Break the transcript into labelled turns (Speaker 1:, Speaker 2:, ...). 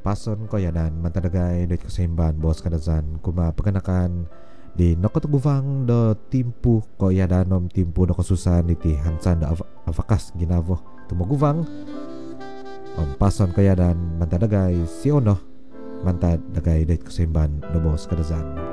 Speaker 1: pason ko yadan mantadagay doit kasimban bos kadazan kuma paganakan di nakatuguvang do timpu ko yadanom timpu do kasusan iti hansan da avakas ginavo tumaguvang pason ko yadan mantadagay si ono mantadagay doit kasimban do bos kadazan.